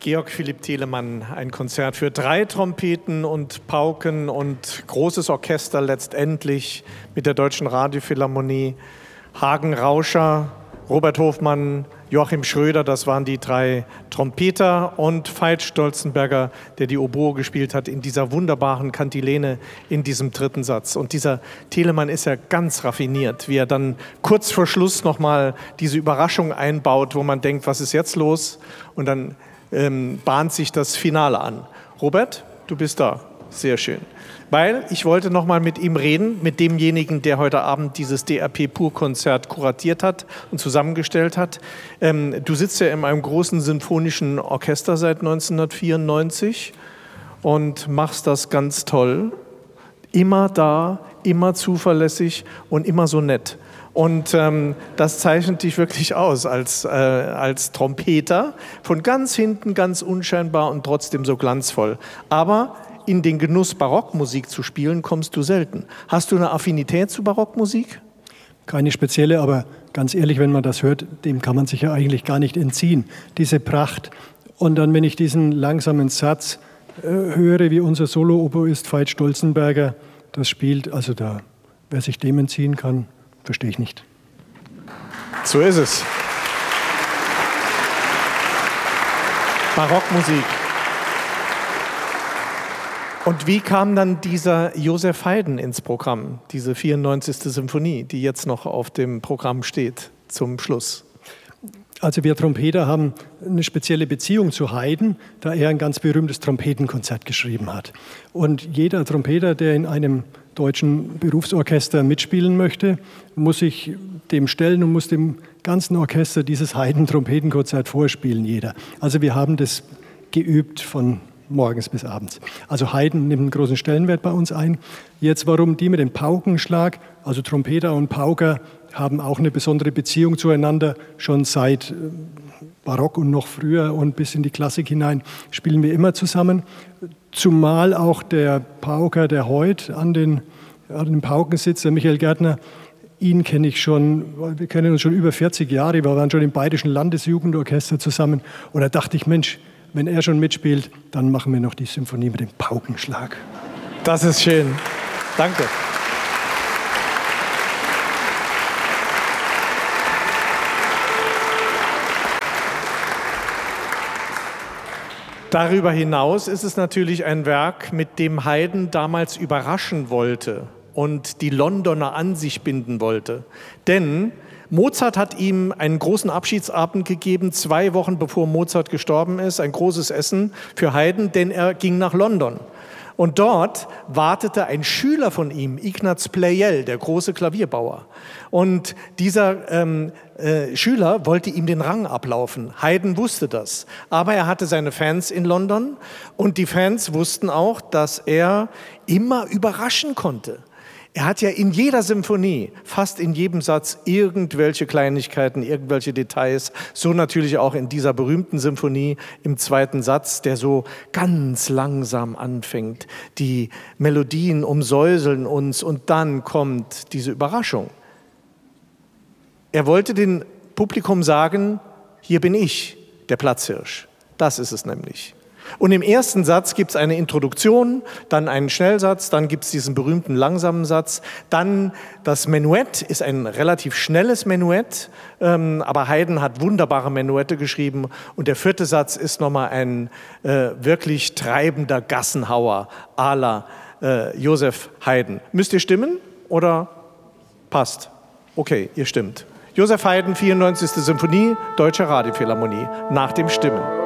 Georg Philipp Telemann, ein Konzert für 3 Trompeten und Pauken und großes Orchester letztendlich mit der Deutschen Radiophilharmonie. Hagen Rauscher, Robert Hofmann, Joachim Schröder, das waren die 3 Trompeter, und Veit Stolzenberger, der die Oboe gespielt hat in dieser wunderbaren Kantilene in diesem 3. Satz. Und dieser Telemann ist ja ganz raffiniert, wie er dann kurz vor Schluss nochmal diese Überraschung einbaut, wo man denkt, was ist jetzt los? Und dann bahnt sich das Finale an. Robert, du bist da. Sehr schön. Weil ich wollte noch mal mit ihm reden, mit demjenigen, der heute Abend dieses DRP Pur-Konzert kuratiert hat und zusammengestellt hat. Du sitzt ja in einem großen sinfonischen Orchester seit 1994 und machst das ganz toll. Immer da, immer zuverlässig und immer so nett. Und das zeichnet dich wirklich aus als Trompeter, von ganz hinten, ganz unscheinbar und trotzdem so glanzvoll. Aber in den Genuss, Barockmusik zu spielen, kommst du selten. Hast du eine Affinität zu Barockmusik? Keine spezielle, aber ganz ehrlich, wenn man das hört, dem kann man sich ja eigentlich gar nicht entziehen, diese Pracht. Und dann, wenn ich diesen langsamen Satz höre, wie unser Solo-Oboist Veit Stolzenberger das spielt, also da, wer sich dem entziehen kann, verstehe ich nicht. So ist es. Barockmusik. Und wie kam dann dieser Joseph Haydn ins Programm, diese 94. Symphonie, die jetzt noch auf dem Programm steht, zum Schluss? Also wir Trompeter haben eine spezielle Beziehung zu Haydn, da er ein ganz berühmtes Trompetenkonzert geschrieben hat. Und jeder Trompeter, der in einem deutschen Berufsorchester mitspielen möchte, muss sich dem stellen und muss dem ganzen Orchester dieses Haydn-Trompetenkonzert vorspielen, jeder. Also wir haben das geübt von morgens bis abends. Also Haydn nimmt einen großen Stellenwert bei uns ein. Jetzt, warum die mit dem Paukenschlag, also Trompeter und Pauker haben auch eine besondere Beziehung zueinander. Schon seit Barock und noch früher und bis in die Klassik hinein spielen wir immer zusammen. Zumal auch der Pauker, der heute an den Pauken sitzt, der Michael Gärtner, ihn kenne ich schon, wir kennen uns schon über 40 Jahre, wir waren schon im Bayerischen Landesjugendorchester zusammen. Und da dachte ich, Mensch, wenn er schon mitspielt, dann machen wir noch die Symphonie mit dem Paukenschlag. Das ist schön. Danke. Darüber hinaus ist es natürlich ein Werk, mit dem Haydn damals überraschen wollte und die Londoner an sich binden wollte. Denn Mozart hat ihm einen großen Abschiedsabend gegeben, 2 Wochen bevor Mozart gestorben ist, ein großes Essen für Haydn, denn er ging nach London. Und dort wartete ein Schüler von ihm, Ignaz Pleyel, der große Klavierbauer. Und dieser Schüler wollte ihm den Rang ablaufen. Haydn wusste das. Aber er hatte seine Fans in London und die Fans wussten auch, dass er immer überraschen konnte. Er hat ja in jeder Symphonie, fast in jedem Satz, irgendwelche Kleinigkeiten, irgendwelche Details. So natürlich auch in dieser berühmten Symphonie im 2. Satz, der so ganz langsam anfängt. Die Melodien umsäuseln uns und dann kommt diese Überraschung. Er wollte dem Publikum sagen, hier bin ich, der Platzhirsch. Das ist es nämlich. Und im 1. Satz gibt es eine Introduktion, dann einen Schnellsatz, dann gibt es diesen berühmten langsamen Satz, dann das Menuett ist ein relativ schnelles Menuett, aber Haydn hat wunderbare Menuette geschrieben und der 4. Satz ist nochmal ein wirklich treibender Gassenhauer à la Joseph Haydn. Müsst ihr stimmen oder passt? Okay, ihr stimmt. Joseph Haydn, 94. Symphonie, Deutsche Radiophilharmonie, nach dem Stimmen.